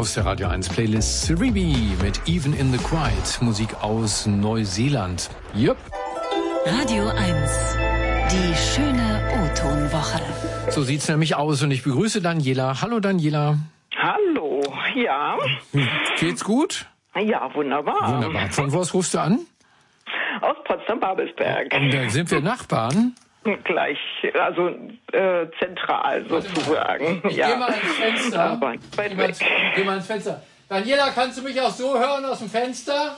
Aus der Radio 1 Playlist Siribi mit Even in the Quiet, Musik aus Neuseeland. Yep. Radio 1, die schöne O-Ton-Woche. So sieht's nämlich aus und ich begrüße Daniela. Hallo Daniela. Hallo, ja. Geht's gut? Ja, wunderbar. Wunderbar. Von wo aus rufst du an? Aus Potsdam-Babelsberg. Und da sind wir Nachbarn? Gleich, also zentral sozusagen. Ich geh mal ins Fenster. Aber weit weg. Geh mal ins Fenster. Daniela, kannst du mich auch so hören aus dem Fenster?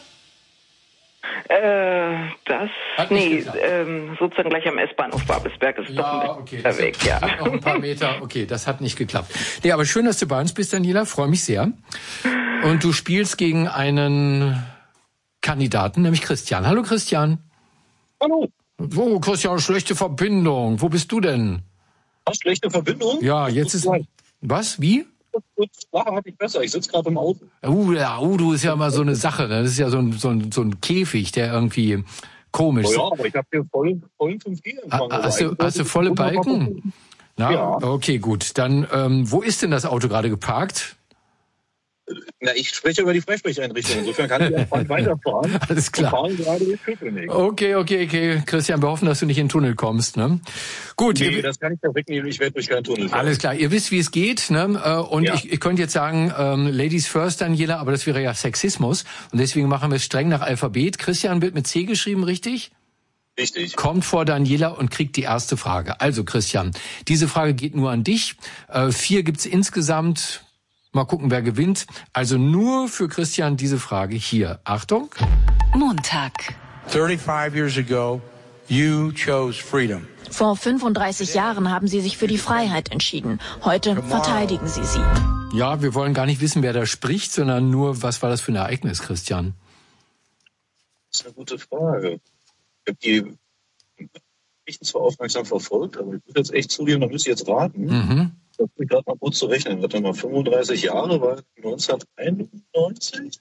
Sozusagen gleich am S-Bahnhof Babelsberg ist doch ein bisschen weg, ja. Noch ein paar Meter, okay, das hat nicht geklappt. Nee, aber schön, dass du bei uns bist, Daniela, freue mich sehr. Und du spielst gegen einen Kandidaten, nämlich Christian. Hallo Christian. Hallo. Oh, Christian, schlechte Verbindung. Wo bist du denn? Was, schlechte Verbindung? Ja, jetzt ist... Was? Wie? Sprache hatte ich besser. Ich sitze gerade im Auto. Du ist ja immer so eine Sache. Ne? Das ist ja so ein Käfig, der irgendwie komisch ist. Ja, aber ich habe hier vollen 5G-Empfang. Hast du volle Balken? Na, ja. Okay, gut. Dann, wo ist denn das Auto gerade geparkt? Na, ich spreche über die Freisprecheinrichtung. Insofern kann ich einfach weiterfahren. Alles klar. Wir fahren gerade durch Köpenick. Okay. Christian, wir hoffen, dass du nicht in den Tunnel kommst. Ne? Gut. Nee, das kann ich ja wegnehmen. Ich werde durch keinen Tunnel fahren. Alles klar. Ihr wisst, wie es geht. Ne? Und ja. Ich könnte jetzt sagen, Ladies first, Daniela, aber das wäre ja Sexismus. Und deswegen machen wir es streng nach Alphabet. Christian wird mit C geschrieben, richtig? Richtig. Kommt vor Daniela und kriegt die erste Frage. Also Christian, diese Frage geht nur an dich. 4 gibt's insgesamt. Mal gucken, wer gewinnt. Also nur für Christian diese Frage hier. Achtung. Montag. 35 years ago, you chose freedom. Vor 35 Jahren haben Sie sich für die Freiheit entschieden. Heute verteidigen Sie sie. Ja, wir wollen gar nicht wissen, wer da spricht, sondern nur, was war das für ein Ereignis, Christian? Das ist eine gute Frage. Ich habe die Geschichten zwar aufmerksam verfolgt, aber ich muss jetzt echt zugeben, da müsste ich jetzt raten. Mhm. Das ist gerade mal gut zu rechnen. Warte mal, 35 Jahre war 1991.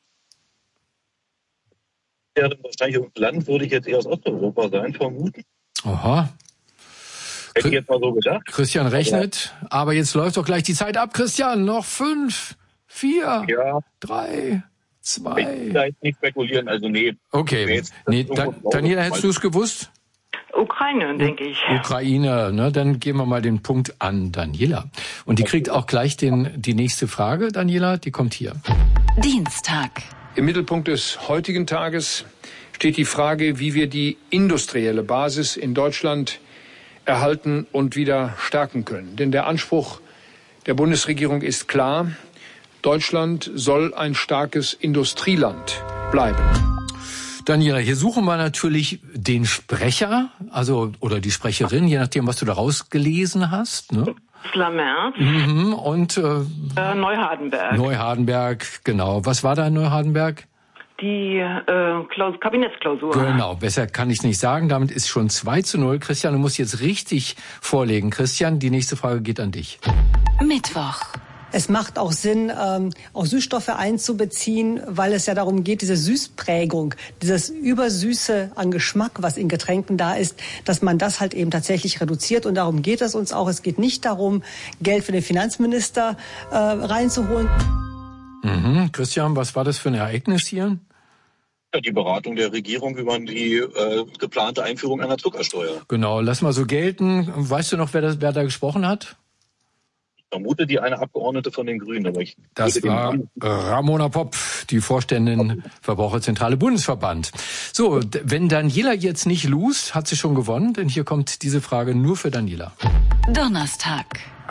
Ja, dann wahrscheinlich im Land würde ich jetzt eher aus Osteuropa sein, vermuten. Aha. Hätte ich jetzt mal so gedacht. Christian rechnet, aber jetzt läuft doch gleich die Zeit ab, Christian. Noch 5, 4, 3, 2. Ich will da jetzt nicht spekulieren, also nee. Okay. Daniela, hättest du es gewusst? Ukraine, denke ich. Ukraine, ne? Dann geben wir mal den Punkt an Daniela. Und die kriegt auch gleich die nächste Frage, Daniela, die kommt hier. Dienstag. Im Mittelpunkt des heutigen Tages steht die Frage, wie wir die industrielle Basis in Deutschland erhalten und wieder stärken können. Denn der Anspruch der Bundesregierung ist klar, Deutschland soll ein starkes Industrieland bleiben. Daniela, hier suchen wir natürlich den Sprecher, oder die Sprecherin, je nachdem, was du da rausgelesen hast. Ne? Flammert. Und Neuhardenberg. Neuhardenberg, genau. Was war da in Neuhardenberg? Die Kabinettsklausur. Genau, besser kann ich nicht sagen. Damit ist schon 2:0. Christian, du musst jetzt richtig vorlegen. Christian, die nächste Frage geht an dich. Mittwoch. Es macht auch Sinn, auch Süßstoffe einzubeziehen, weil es ja darum geht, diese Süßprägung, dieses Übersüße an Geschmack, was in Getränken da ist, dass man das halt eben tatsächlich reduziert. Und darum geht es uns auch. Es geht nicht darum, Geld für den Finanzminister reinzuholen. Christian, was war das für ein Ereignis hier? Ja, die Beratung der Regierung über die geplante Einführung einer Zuckersteuer. Genau, lass mal so gelten. Weißt du noch, wer da gesprochen hat? Ich vermute die eine Abgeordnete von den Grünen. Aber das war Ramona Popp, die Vorständin Verbraucherzentrale Bundesverband. So, wenn Daniela jetzt nicht lust, hat sie schon gewonnen, denn hier kommt diese Frage nur für Daniela. Donnerstag.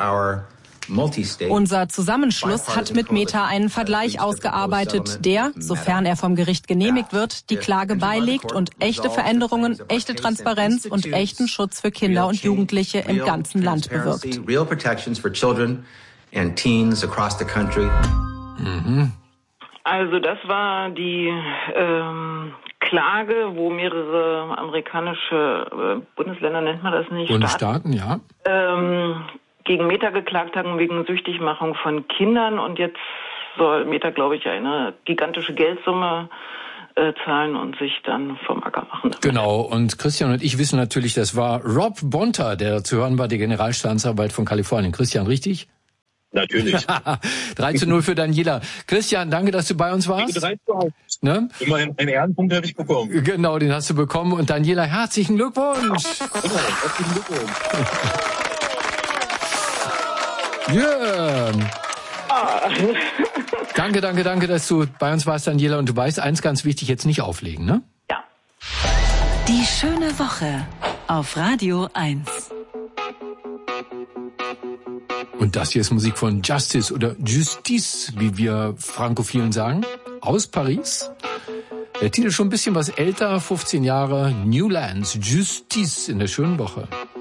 Unser Zusammenschluss hat mit Meta einen Vergleich ausgearbeitet, der, sofern er vom Gericht genehmigt wird, die Klage beilegt und echte Veränderungen, echte Transparenz und echten Schutz für Kinder und Jugendliche im ganzen Land bewirkt. Also das war die Klage, wo mehrere amerikanische Bundesländer, nennt man das nicht? Bundesstaaten, ja. Gegen Meta geklagt haben wegen Süchtigmachung von Kindern und jetzt soll Meta, glaube ich, eine gigantische Geldsumme zahlen und sich dann vom Acker machen. Genau, und Christian und ich wissen natürlich, das war Rob Bonta, der zu hören war, der Generalstaatsanwalt von Kalifornien. Christian, richtig? Natürlich. 3:0 für Daniela. Christian, danke, dass du bei uns warst. 3:1. Ne? Immer einen Ehrenpunkt habe ich bekommen. Genau, den hast du bekommen. Und Daniela, herzlichen Glückwunsch. Genau, herzlichen Glückwunsch. Yeah. Danke, dass du bei uns warst, Daniela. Und du weißt, eins ganz wichtig, jetzt nicht auflegen, ne? Ja. Die schöne Woche auf Radio 1. Und das hier ist Musik von Justice oder Justice, wie wir Frankophilen sagen, aus Paris. Der Titel schon ein bisschen was älter, 15 Jahre, New Lands, Justice in der schönen Woche.